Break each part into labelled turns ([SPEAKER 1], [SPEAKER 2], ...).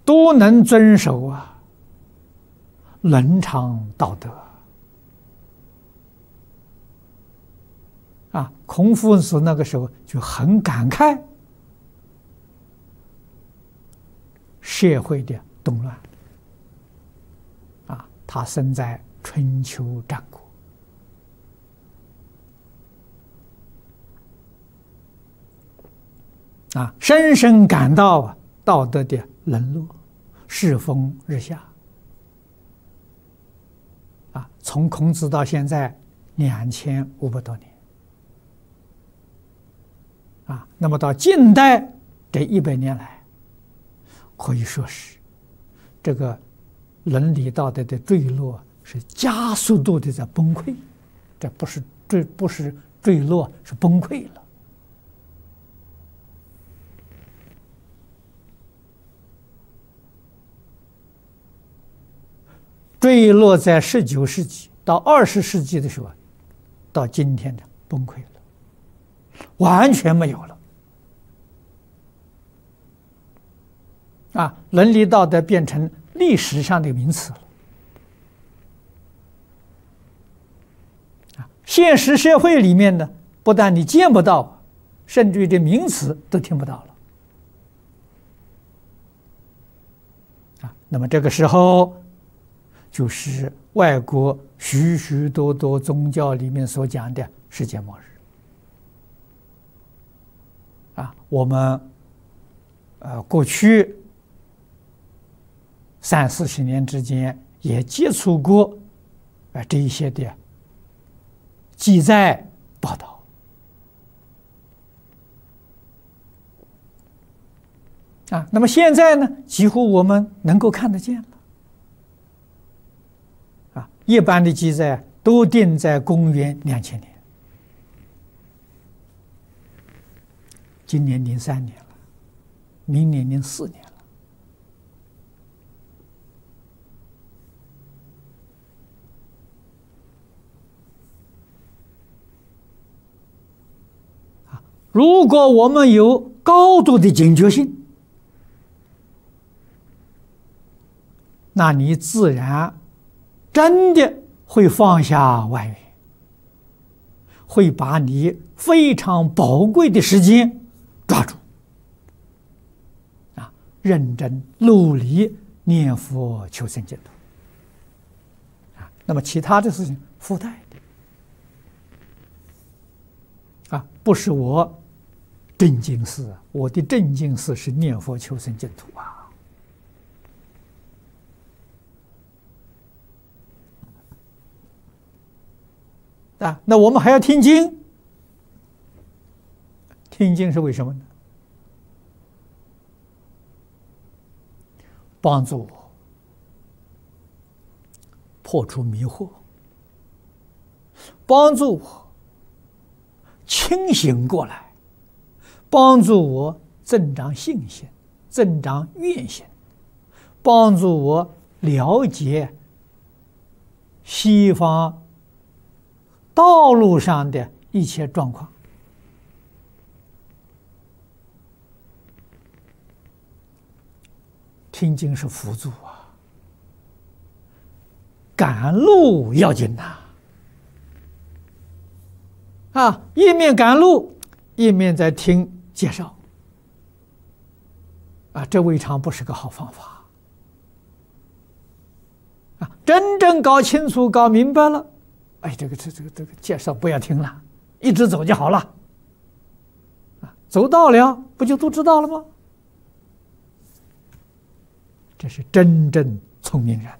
[SPEAKER 1] 都能遵守伦常道德孔夫子那个时候就很感慨社会的动乱他生在春秋战国深深感到道德的沦落，世风日下从孔子到现在2500多年那么到近代这100年来，可以说是这个伦理道德的坠落是加速度的在崩溃，这不是坠落，是崩溃了。坠落在19世纪到20世纪的时候，到今天的崩溃了，完全没有了。伦理道德变成历史上的名词了。现实社会里面呢，不但你见不到，甚至于这名词都听不到了。那么这个时候，就是外国许许多多宗教里面所讲的世界末日。我们过去30-40年之间也接触过这一些的记载报道那么现在呢，几乎我们能够看得见了一般的记载都定在公元2000年，今年03年了，明年04年了。如果我们有高度的警觉性，那你自然真的会放下外缘，会把你非常宝贵的时间抓住认真努力念佛求生净土那么其他的事情附带的不是我正经事我的正经事是念佛求生净土那我们还要听经，听经是为什么呢？帮助我破除迷惑，帮助我清醒过来，帮助我增长信心，增长愿心，帮助我了解西方道路上的一切状况。听经是辅助赶路要紧一面赶路，一面在听介绍这未尝不是个好方法真正搞清楚搞明白了，这个介绍不要听了，一直走就好了走到了不就都知道了吗？这是真正聪明人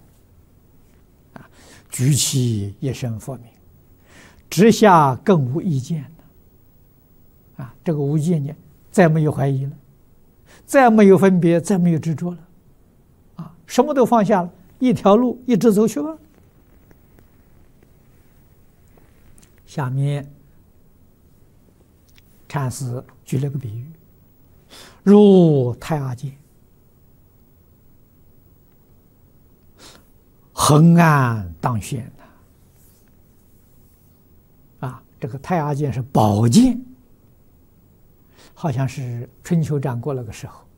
[SPEAKER 1] 举起一身佛名，直下更无意见这个无意见再没有怀疑了，再没有分别，再没有执着了什么都放下了，一条路一直走去吧。下面禅师举了个比喻，如太阳镜，横按当轩这个太阳剑是宝剑，好像是春秋战国那个时候